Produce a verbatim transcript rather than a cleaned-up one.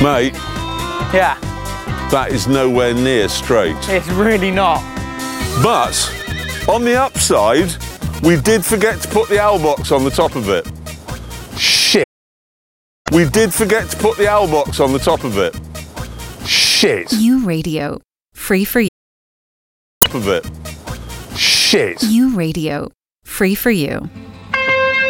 Mate, Yeah, that is nowhere near straight. it's really not. But, on the upside, we did forget to put the owl box on the top of it. Shit. We did forget to put the owl box on the top of it. Shit. U Radio. Free for you. Top of it. Shit. U Radio. Free for you.